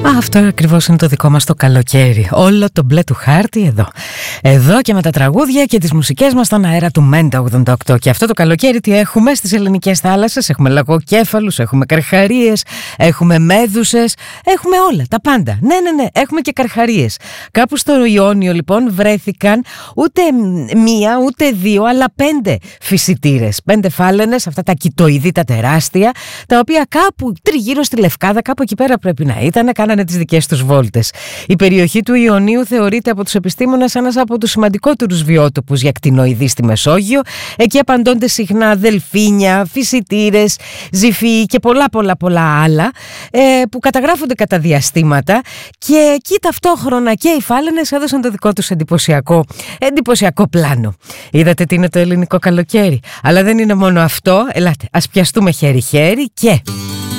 Αυτό ακριβώς είναι το δικό μας το καλοκαίρι. Όλο το μπλε του χάρτη εδώ. Εδώ και με τα τραγούδια και τις μουσικές μας στον αέρα του Μέντα 88. Και αυτό το καλοκαίρι τι έχουμε στις ελληνικές θάλασσες? Έχουμε λαγοκέφαλους, έχουμε καρχαρίες, έχουμε μέδουσες, έχουμε όλα, τα πάντα. Ναι, έχουμε και καρχαρίες. Κάπου στο Ιόνιο λοιπόν βρέθηκαν ούτε μία, ούτε δύο, αλλά 5 φυσιτήρες. 5 φάλαινες, αυτά τα κητοειδή, τα τεράστια, τα οποία κάπου τριγύρω στη Λευκάδα, κάπου εκεί πέρα πρέπει να ήταν, κάνανε τις δικές τους βόλτες. Η περιοχή του Ιωνίου θεωρείται από τους επιστήμονες ένας από τους σημαντικότερους βιότοπους για κτηνοειδή στη Μεσόγειο. Εκεί απαντώνται συχνά δελφίνια, φυσιτήρες, ζυφοί και πολλά άλλα που καταγράφονται κατά διαστήματα, και εκεί ταυτόχρονα και οι φάλαινες έδωσαν το δικό τους εντυπωσιακό πλάνο. Είδατε τι είναι το ελληνικό καλοκαίρι? Αλλά δεν είναι μόνο αυτό. Ελάτε, ας πιαστούμε χέρι-χέρι και...